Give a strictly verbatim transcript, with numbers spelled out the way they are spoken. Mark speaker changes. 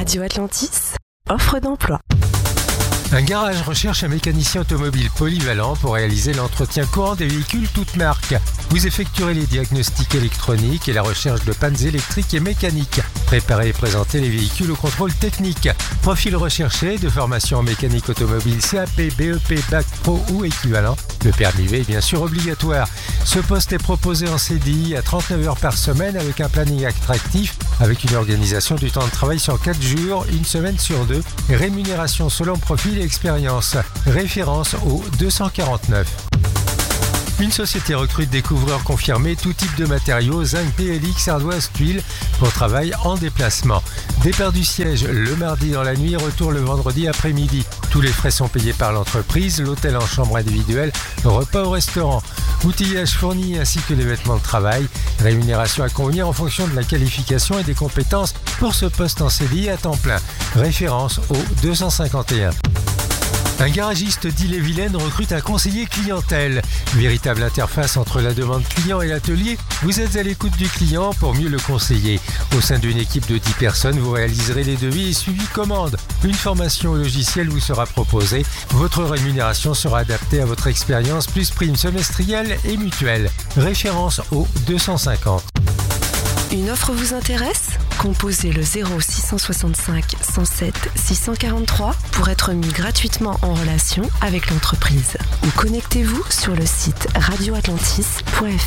Speaker 1: Radio Atlantis, offre d'emploi.
Speaker 2: Un garage recherche un mécanicien automobile polyvalent pour réaliser l'entretien courant des véhicules toutes marques. Vous effectuerez les diagnostics électroniques et la recherche de pannes électriques et mécaniques. Préparez et présentez les véhicules au contrôle technique. Profil recherché de formation en mécanique automobile C A P, B E P, Bac Pro ou équivalent. Le permis V est bien sûr obligatoire. Ce poste est proposé en C D I à trente-neuf heures par semaine avec un planning attractif, avec une organisation du temps de travail sur quatre jours, une semaine sur deux, et rémunération selon profil et expérience. Référence au deux cent quarante-neuf. Une société recrute des couvreurs confirmés, tout type de matériaux, zinc, P L X, ardoise, tuiles, pour travail en déplacement. Départ du siège le mardi dans la nuit, retour le vendredi après-midi. Tous les frais sont payés par l'entreprise, l'hôtel en chambre individuelle, repas au restaurant. Outillage fourni ainsi que les vêtements de travail. Rémunération à convenir en fonction de la qualification et des compétences pour ce poste en C D I à temps plein. Référence au deux cent cinquante et un. Un garagiste d'Ille-et-Vilaine recrute un conseiller clientèle. Véritable interface entre la demande client et l'atelier, vous êtes à l'écoute du client pour mieux le conseiller. Au sein d'une équipe de dix personnes, vous réaliserez les devis et suivi commande. Une formation au logiciel vous sera proposée. Votre rémunération sera adaptée à votre expérience, plus prime semestrielle et mutuelle. Référence au deux cent cinquante.
Speaker 1: Une offre vous intéresse ? Composez le zéro six cent soixante-cinq cent sept six cent quarante-trois pour être mis gratuitement en relation avec l'entreprise. Ou connectez-vous sur le site radio atlantis point f r.